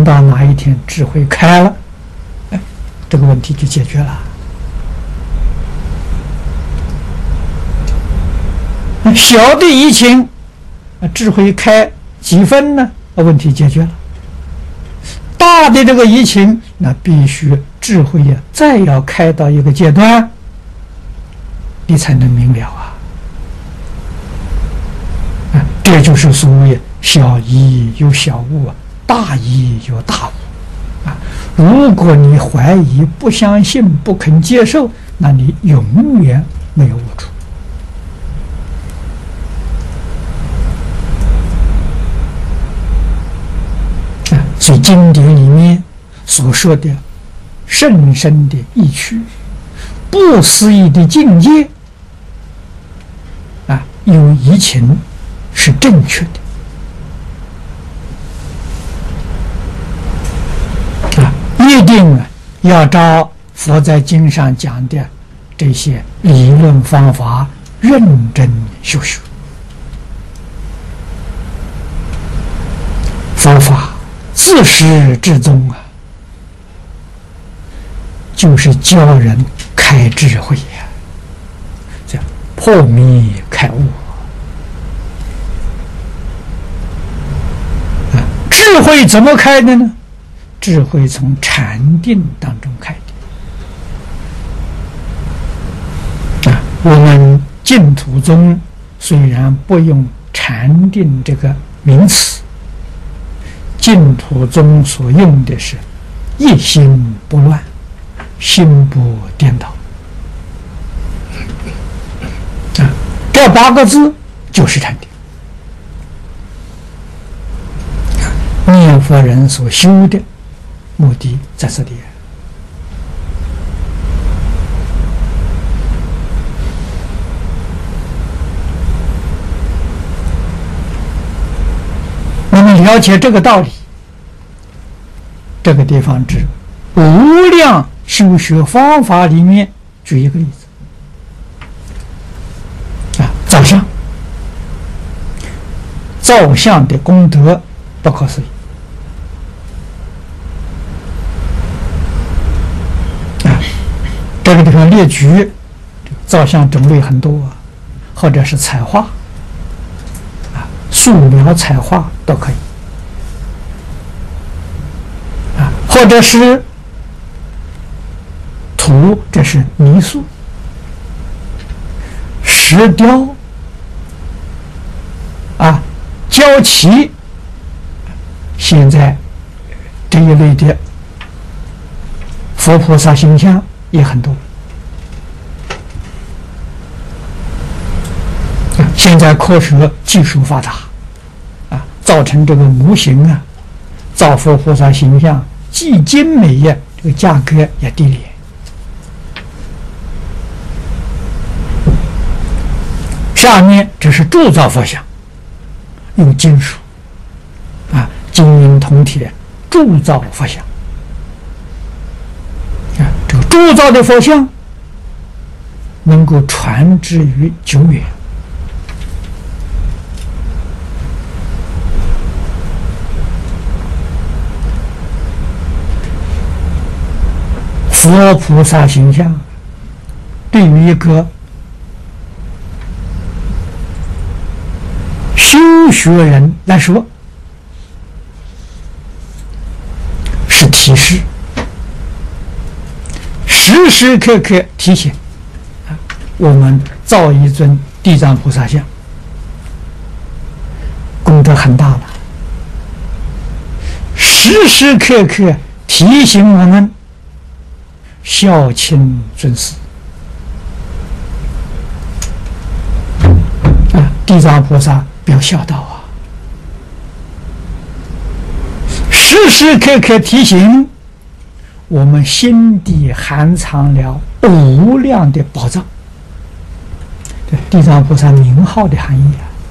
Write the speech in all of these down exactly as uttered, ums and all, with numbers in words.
等到哪一天智慧开了，哎，这个问题就解决了。小的疫情，智慧开几分呢？问题解决了。大的这个疫情，那必须智慧呀，再要开到一个阶段，你才能明了啊！啊，这就是所谓小疑有小悟啊，大疑有大悟啊。如果你怀疑、不相信、不肯接受，那你永远没有悟出。所以经典里面所说的甚深的意趣、不思议的境界啊，有一情是正确的啊，一定啊要照佛在经上讲的这些理论方法认真修学。佛法自始至终啊，就是教人开智慧呀，这样破迷开悟啊。智慧怎么开的呢？智慧从禅定当中开的啊。我们净土宗虽然不用禅定这个名词，净土宗所用的是一心不乱，心不颠倒啊，这八个字就是禅定。念佛人所修的目的在这里。那么了解这个道理，这个地方指无量修学方法里面，举一个例子啊，造像，造像的功德不可思议啊。这个地方列举造像种类很多，或者是彩画啊，素描彩画都可以啊，或者是土，这是泥塑；石雕啊，胶漆，现在这一类的佛菩萨形象也很多。现在科学技术发达啊，造成这个模型啊，造佛菩萨形象既精美呀，这个价格也低廉。下面这是铸造佛像，用金属啊，金银铜铁铸造佛像啊，这个铸造的佛像能够传之于久远。佛菩萨形象对于一个修学人来说是提示，时时刻刻提醒啊，我们造一尊地藏菩萨像，功德很大了。时时刻刻提醒我们孝亲尊师啊，地藏菩萨表孝道啊，时时刻刻提醒我们心底含藏了无量的宝藏。这地藏菩萨名号的含义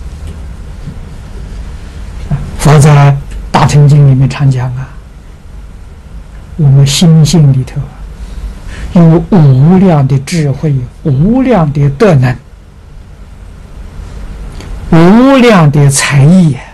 啊，佛在大乘经里面常讲啊，我们心性里头有无量的智慧，无量的德能，无量的才艺。